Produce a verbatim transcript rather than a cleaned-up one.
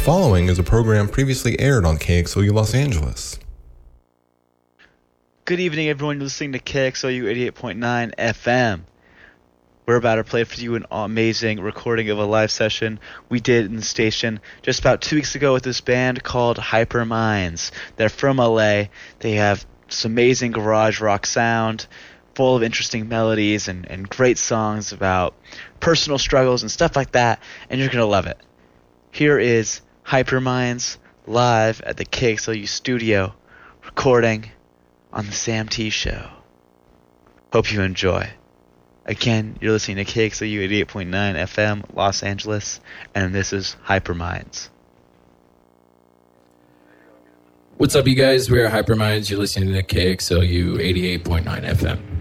following is a program previously aired on K X L U Los Angeles. Good evening, everyone. You're listening to K X L U eighty-eight point nine F M. We're about to play for you an amazing recording of a live session we did in the station just about two weeks ago with this band called Hyper Minds. They're from L A. They have this amazing garage rock sound, full of interesting melodies and, and great songs about personal struggles and stuff like that, and you're going to love it. Here is Hyper Minds live at the K X L U studio, recording on the Sam T Show. Hope you enjoy. Again, you're listening to K X L U eighty-eight point nine F M, Los Angeles, and this is Hyper Minds. What's up, you guys? We're Hyper Minds. You're listening to K X L U eighty-eight point nine F M.